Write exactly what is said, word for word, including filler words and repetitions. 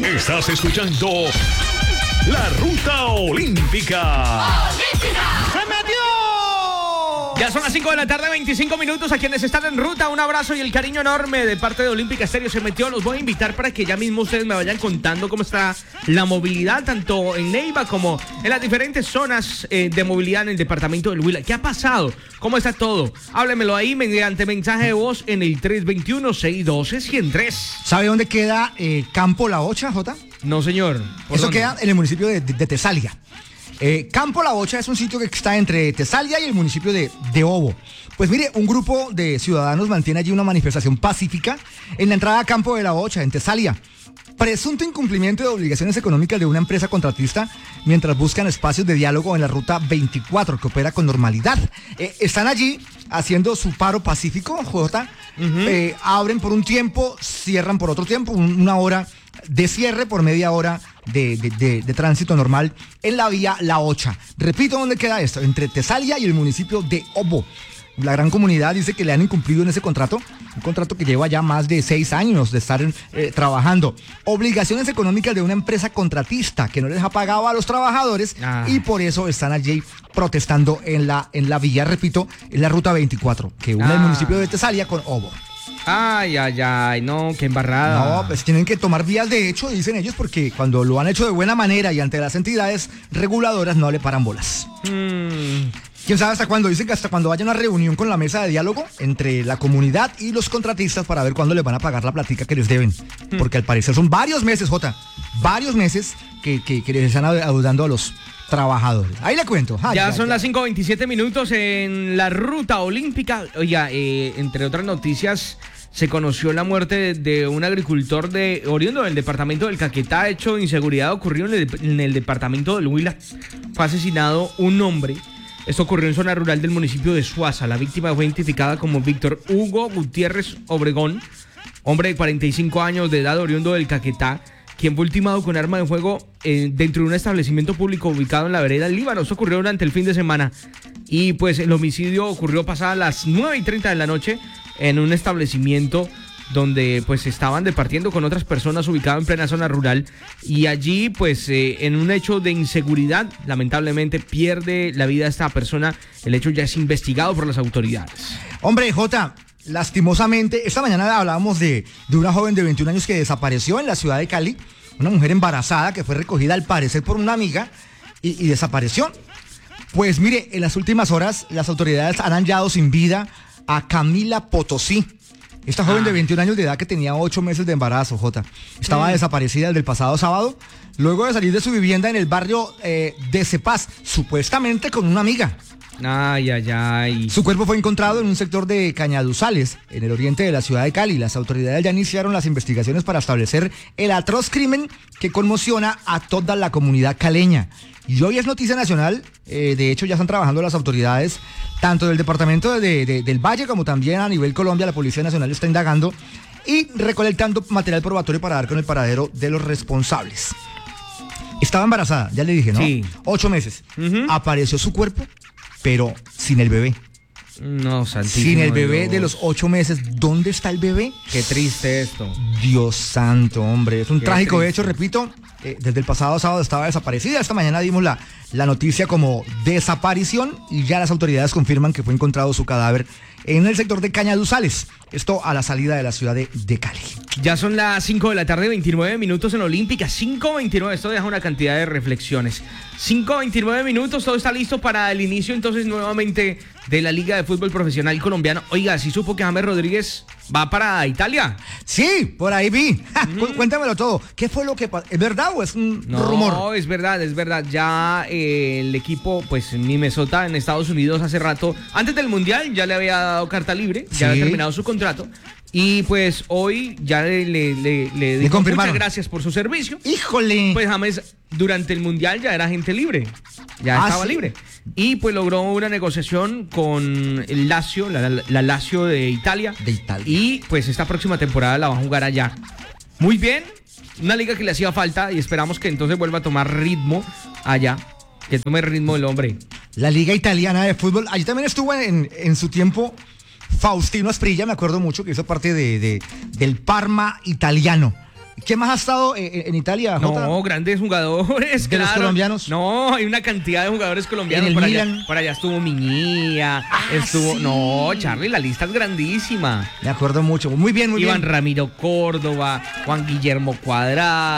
Estás escuchando La Ruta Olímpica. ¡Se metió! Ya son las cinco de la tarde, veinticinco minutos. A quienes están en ruta, un abrazo y el cariño enorme de parte de Olímpica Estéreo. Se metió, los voy a invitar para que ya mismo ustedes me vayan contando cómo está la movilidad, tanto en Neiva como en las diferentes zonas eh, de movilidad en el departamento del Huila. ¿Qué ha pasado? ¿Cómo está todo? Háblemelo ahí mediante mensaje de voz en el tres dos uno, seis uno dos, uno cero tres. ¿Sabe dónde queda eh, Campo La Bocha, Jota? No, señor. Eso dónde? queda en el municipio de, de, de Tesalia. Eh, Campo La Bocha es un sitio que está entre Tesalia y el municipio de, de Obo. Pues mire, un grupo de ciudadanos mantiene allí una manifestación pacífica en la entrada a Campo de La Bocha, en Tesalia. Presunto incumplimiento de obligaciones económicas de una empresa contratista mientras buscan espacios de diálogo en la ruta veinticuatro que opera con normalidad. Eh, están allí haciendo su paro pacífico, Jota. Uh-huh. eh, abren por un tiempo, cierran por otro tiempo, un, una hora de cierre por media hora de, de, de, de tránsito normal en la vía La Bocha. Repito, ¿dónde queda esto? Entre Tesalia y el municipio de Obo. La gran comunidad dice que le han incumplido en ese contrato, un contrato que lleva ya más de seis años de estar eh, trabajando. Obligaciones económicas de una empresa contratista que no les ha pagado a los trabajadores ah. y por eso están allí protestando en la, en la vía, repito, en la ruta veinticuatro, que une ah. el municipio de Tesalia con Obo. Ay, ay, ay, no, qué embarrada. No, pues tienen que tomar vías de hecho, dicen ellos, porque cuando lo han hecho de buena manera y ante las entidades reguladoras no le paran bolas. Mm. ¿Quién sabe hasta cuándo? Dicen que hasta cuando haya una reunión con la mesa de diálogo entre la comunidad y los contratistas para ver cuándo les van a pagar la platica que les deben. Mm. Porque al parecer son varios meses, Jota, varios meses que, que, que les están adeudando a los trabajadores. Ahí le cuento. Ay, ya ay, son ay. las cinco veintisiete minutos en la ruta olímpica. Oiga, eh, entre otras noticias, se conoció la muerte de, de un agricultor de oriundo del departamento del Caquetá. Hecho de inseguridad ocurrió en el, en el departamento del Huila. Fue asesinado un hombre. Esto ocurrió en zona rural del municipio de Suaza. La víctima fue identificada como Víctor Hugo Gutiérrez Obregón, hombre de cuarenta y cinco años de edad, oriundo del Caquetá, quien fue ultimado con arma de fuego eh, dentro de un establecimiento público ubicado en la vereda Líbano. Esto ocurrió durante el fin de semana. Y pues el homicidio ocurrió pasadas las nueve y treinta de la noche en un establecimiento donde pues estaban departiendo con otras personas, ubicado en plena zona rural. Y allí pues eh, en un hecho de inseguridad, lamentablemente pierde la vida esta persona. El hecho ya es investigado por las autoridades. Hombre, Jota, lastimosamente, esta mañana hablábamos de, de una joven de veintiún años que desapareció en la ciudad de Cali. Una mujer embarazada que fue recogida al parecer por una amiga y, y desapareció. Pues mire, en las últimas horas las autoridades han hallado sin vida a Camila Potosí. Esta joven ah. de veintiún años de edad que tenía ocho meses de embarazo, Jota. Estaba mm. desaparecida desde el pasado sábado, luego de salir de su vivienda en el barrio eh, de Cepaz, supuestamente con una amiga. Ay, ay, ay. Su cuerpo fue encontrado en un sector de Cañaduzales, en el oriente de la ciudad de Cali. Las autoridades ya iniciaron las investigaciones para establecer el atroz crimen que conmociona a toda la comunidad caleña. Y hoy es noticia nacional, eh, de hecho ya están trabajando las autoridades, tanto del departamento de, de, del Valle como también a nivel Colombia. La Policía Nacional está indagando y recolectando material probatorio para dar con el paradero de los responsables. Estaba embarazada, ya le dije, ¿no? Sí. Ocho meses. Uh-huh. Apareció su cuerpo, pero sin el bebé. No, santísimo Sin el bebé Dios. de los ocho meses. ¿Dónde está el bebé? Qué triste esto. Dios santo, hombre. Es un Qué trágico triste. hecho, repito. Eh, desde el pasado sábado estaba desaparecida. Esta mañana dimos la, la noticia como desaparición y ya las autoridades confirman que fue encontrado su cadáver en el sector de Cañaduzales. Esto a la salida de la ciudad de, de Cali. Ya son las cinco de la tarde, veintinueve minutos en Olímpica. cinco veintinueve, esto deja una cantidad de reflexiones. cinco veintinueve minutos, todo está listo para el inicio entonces nuevamente de la Liga de Fútbol Profesional Colombiano. Oiga, ¿sí supo que James Rodríguez va para Italia? Sí, por ahí vi. Mm. Cuéntamelo todo. ¿Qué fue lo que pasó? ¿Es verdad o es un no, rumor? No, es verdad, es verdad. Ya eh, el equipo, pues Minnesota en Estados Unidos hace rato, antes del Mundial, ya le había dado carta libre, sí. ya había terminado su contrato. Y pues hoy ya le, le, le, le dijo muchas gracias por su servicio. ¡Híjole! Pues James durante el Mundial ya era agente libre, ya ¿Ah, estaba sí? libre. Y pues logró una negociación con el Lazio, la, la, la Lazio de Italia. De Italia. Y pues esta próxima temporada la va a jugar allá. Muy bien, una liga que le hacía falta y esperamos que entonces vuelva a tomar ritmo allá. Que tome ritmo el hombre. La Liga Italiana de Fútbol. Allí también estuvo en, en su tiempo Faustino Asprilla, me acuerdo mucho, que hizo parte de, de, del Parma italiano. ¿Quién más ha estado eh, en Italia, Jota? No, grandes jugadores. ¿De los claro. colombianos? No, hay una cantidad de jugadores colombianos. ¿En el por Milan? allá, por allá estuvo Miñía, Ah, estuvo. sí. No, Charlie, la lista es grandísima. Me acuerdo mucho. Muy bien, muy Iván bien. Ramiro Córdoba, Juan Guillermo Cuadrado.